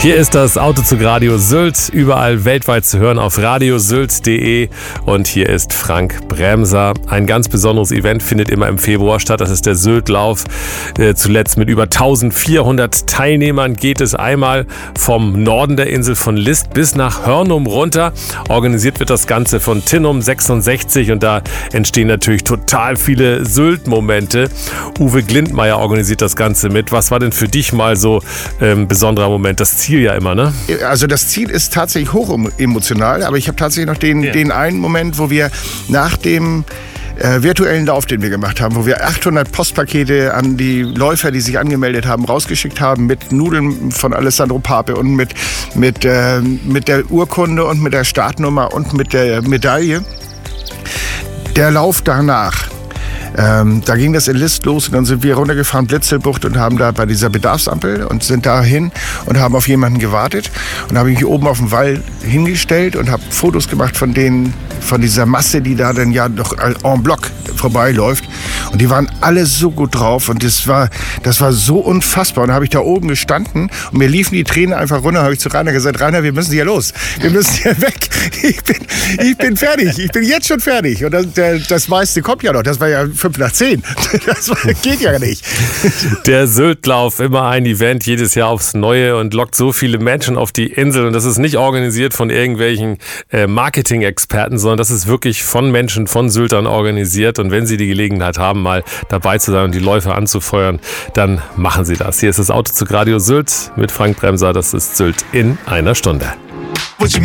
Hier ist das Autozug Radio Sylt, überall weltweit zu hören auf radiosylt.de, und hier ist Frank Bremser. Ein ganz besonderes Event findet immer im Februar statt, das ist der Syltlauf. Zuletzt mit über 1400 Teilnehmern geht es einmal vom Norden der Insel von List bis nach Hörnum runter. Organisiert wird das Ganze von Tinnum 66 und da entstehen natürlich total viele Sylt-Momente. Uwe Glindmeier organisiert das Ganze mit. Was war denn für dich mal so ein besonderer Moment? Das Ziel ja immer, ne? Also das Ziel ist tatsächlich hoch emotional, aber ich habe tatsächlich noch den einen Moment, wo wir nach dem virtuellen Lauf, den wir gemacht haben, wo wir 800 Postpakete an die Läufer, die sich angemeldet haben, rausgeschickt haben mit Nudeln von Alessandro Pape und mit der Urkunde und mit der Startnummer und mit der Medaille. Der Lauf danach. Da ging das in List los und dann sind wir runtergefahren, Blitzelbucht, und haben da bei dieser Bedarfsampel und sind dahin und haben auf jemanden gewartet. Und habe ich mich oben auf dem Wall hingestellt und habe Fotos gemacht von dieser Masse, die da dann ja noch en bloc vorbeiläuft. Und die waren alle so gut drauf und das war so unfassbar. Und dann habe ich da oben gestanden und mir liefen die Tränen einfach runter. Habe ich zu Rainer gesagt: Rainer, wir müssen hier los. Wir müssen hier weg. Ich bin fertig. Ich bin jetzt schon fertig. Und das meiste kommt ja noch. Das war ja 5:10. Das geht ja nicht. Der Syltlauf, immer ein Event, jedes Jahr aufs Neue, und lockt so viele Menschen auf die Insel. Und das ist nicht organisiert von irgendwelchen Marketing-Experten, sondern das ist wirklich von Menschen, von Syltern organisiert. Und wenn Sie die Gelegenheit haben, mal dabei zu sein und die Läufer anzufeuern, dann machen Sie das. Hier ist das Autozug Radio Sylt mit Frank Bremser. Das ist Sylt in einer Stunde.